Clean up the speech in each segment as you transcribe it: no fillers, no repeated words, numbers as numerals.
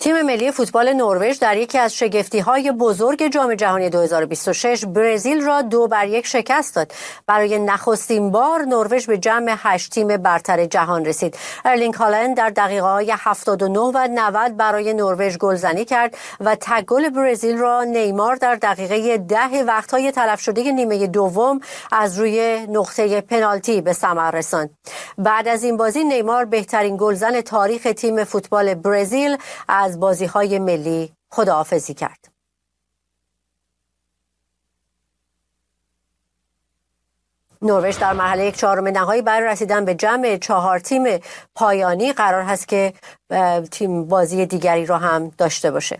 تیم ملی فوتبال نروژ در یکی از شگفتی‌های بزرگ جام جهانی 2026 برزیل را 2-1 شکست داد. برای نخستین بار نروژ به جمع 8 تیم برتر جهان رسید. ارلینگ هالند در دقیقه‌های 79 و 90 برای نروژ گلزنی کرد و تک گل برزیل را نیمار در دقیقه 10 وقت‌های تلف شده نیمه دوم از روی نقطه پنالتی به ثمر رساند. بعد از این بازی نیمار بهترین گلزن تاریخ تیم فوتبال برزیل از بازی‌های ملی خداحافظی کرد. نروژ در مرحله 1/4 نهایی برای رسیدن به جمع 4 تیم پایانی قرار هست که تیم بازی دیگری را هم داشته باشه.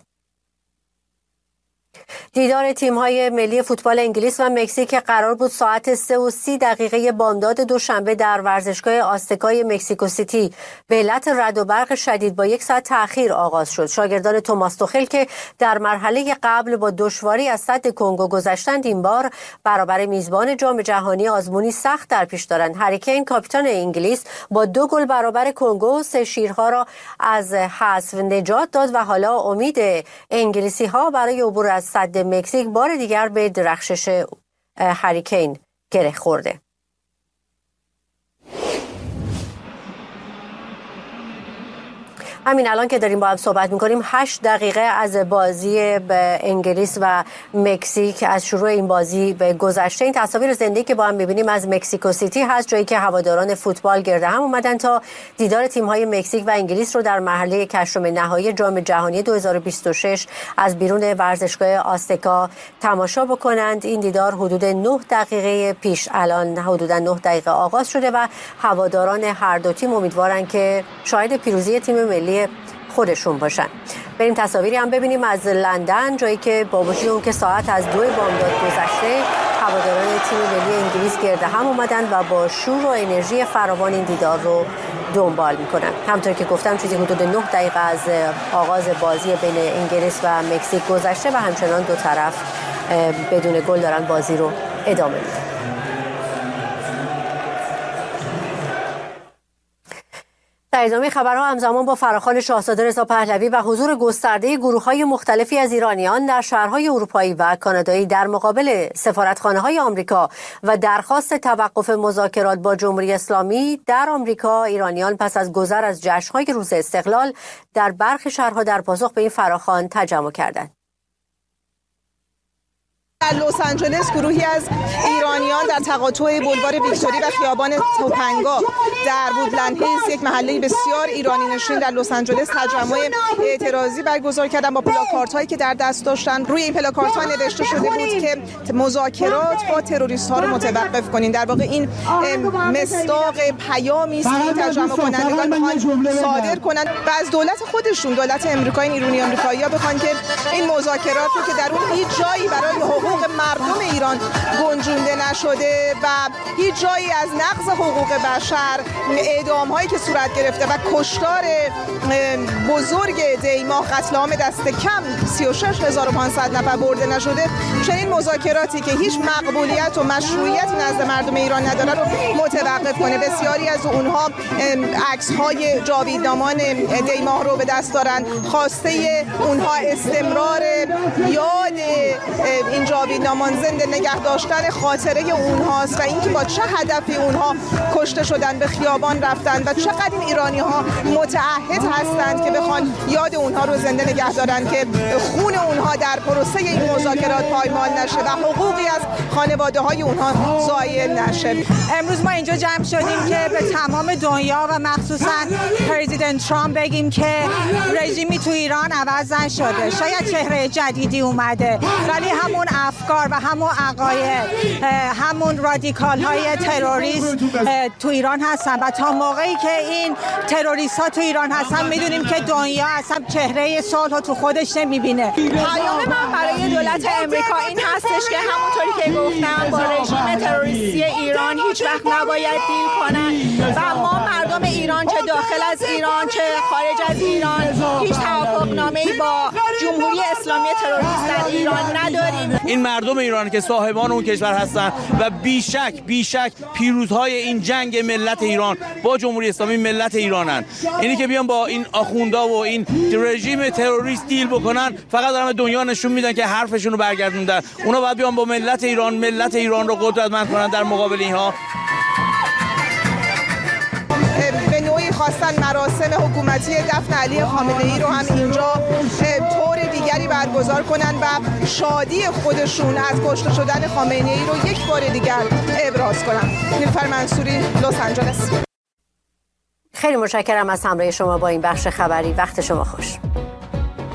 دیدار تیم‌های ملی فوتبال انگلیس و مکزیک که قرار بود ساعت 3:30 بامداد دوشنبه در ورزشگاه آزتکای مکزیکو سیتی به علت رعد و برق شدید با 1 ساعت تأخیر آغاز شد. شاگردان توماس توخل که در مرحله قبل با دشواری از سد کنگو گذشتند این بار برابر میزبان جام جهانی آزمونی سخت در پیش دارند. هری کین کاپیتان انگلیس با 2 گل برابر کنگو 3 شیرها را از حذف نجات داد و حالا امید انگلیسی‌ها برای عبور از سد مکزیک بار دیگر به درخشش هری کین گره خورده. همین الان که داریم با هم صحبت میکنیم 8 دقیقه از بازی به انگلیس و مکزیک از شروع این بازی به گذشته. این تصاویر زنده که با هم میبینیم از مکزیکو سیتی هست، جایی که هواداران فوتبال گرد هم اومدن تا دیدار تیم‌های مکزیک و انگلیس رو در مرحله 8 نهایی جام جهانی 2026 از بیرون ورزشگاه آزتکا تماشا بکنند. این دیدار حدود 9 دقیقه پیش الان حدود 9 دقیقه آغاز شده و هواداران هر دو تیم امیدوارن که شاهد پیروزی تیم ملی خودشون باشن. بریم تصاویری هم ببینیم از لندن، جایی که با وجود اون که ساعت از 2 بامداد گذشته هواداران تیم ملی انگلیس گرد هم اومدن و با شور و انرژی فراوان این دیدار رو دنبال میکنن. همونطور که گفتم چیزی حدود 9 دقیقه از آغاز بازی بین انگلیس و مکزیک گذشته و همچنان دو طرف بدون گل دارن بازی رو ادامه میدن. در ادامه خبرها همزمان با فراخوان شاهزاده رضا پهلوی و حضور گسترده گروه‌های مختلفی از ایرانیان در شهرهای اروپایی و کانادایی در مقابل سفارتخانه‌های آمریکا و درخواست توقف مذاکرات با جمهوری اسلامی در آمریکا، ایرانیان پس از گذر از جشن‌های روز استقلال در برخی شهرها در پاسخ به این فراخوان تجمع کردند. در لس آنجلس گروهی از ایرانیان در تقاطع بولوار ویکتوری و خیابان توپنگا در وودلند هیلز، یک محله بسیار ایرانی نشین در لس آنجلس، تجمع اعتراضی برگزار کردن با پلاکاردهایی که در دست داشتن. روی این پلاکاردها نوشته شده بود که مذاکرات با تروریست‌ها رو متوقف کنین. در واقع این مصداق پیامی است که تجمع کنندگان می‌خوان صادر کنند و از دولت خودشون، دولت آمریکا، ایرانی آمریکایی‌ها بخوان که این مذاکرات رو که در اون هیچ جایی برای حقوق مردم ایران گنجونده نشده و هیچ جایی از نقض حقوق بشر، اعدام‌هایی که صورت گرفته و کشتار بزرگ دیما، قتل عام دست کم 36500 نفر برده نشده، چنین مذاکراتی که هیچ مقبولیت و مشروعیتی نزد مردم ایران نداره رو متوقف کنه. بسیاری از اونها عکس‌های جاویدنامان دیما رو به دست دارن. خواسته اونها استمرار یاد این جاویدنامان، زنده نگه داشتن خاطره اونهاست و اینکه با چه هدفی اونها کشته شدن، به خیابان رفتن و چقدر این ایرانی‌ها متعهد هستند که بخوان یاد اونها رو زنده نگه دارن، که خون اونها در پروسه این مذاکرات پایمال نشه و حقوقی از خانواده‌های اونها ضایع نشه. امروز ما اینجا جمع شدیم که به تمام دنیا و مخصوصا پرزیدنت ترامپ بگیم که رژیمی تو ایران عوض نشده. شاید چهره جدیدی اومده ولی همون افکار و همون عقاید، همون رادیکال های تروریست تو ایران هستن و تا موقعی که این تروریست ها تو ایران هستن میدونیم که دنیا اصلا چهره صلح تو خودش نمیبینه. پیام من برای دولت امریکا این هستش که همونطوری که گفتم با رژیم تروریستی ایران هیچ وقت نباید دیل کنن و ما مردم ایران چه داخل از ایران چه خارج از ایران هیچ توافقنامه‌ای با جمهوری اسلامی تروریست در ایران نداریم. این مردم ایران که صاحبان اون کشور هستند و بیشک پیروزهای این جنگ ملت ایران با جمهوری اسلامی ملت ایرانن. اینی که بیان با این آخوندا و این رژیم تروریست دیل بکنن فقط دارن به دنیا نشون میدن که حرفشون رو برگردوندن. اونا باید بیان با ملت ایران رو قدرتمند کنن در مقابل اینها. به نوعی خواستن مراسم حکومتی دفن علی خامنه‌ای رو هم اینجا طور دیگری برگزار کنن و شادی خودشون از کشته شدن خامنه‌ای رو یک بار دیگر ابراز کنن. نیلوفر منصوری، لس آنجلس. خیلی متشکرم از همراهی شما با این بخش خبری. وقت شما خوش.